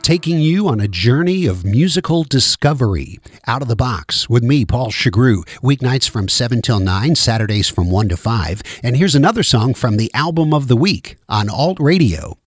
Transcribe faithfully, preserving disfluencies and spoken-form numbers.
taking you on a journey of musical discovery. Out of the Box with me, Paul Chagru, weeknights from seven till nine, Saturdays from one to five. And here's another song from the album of the week on Alt Radio.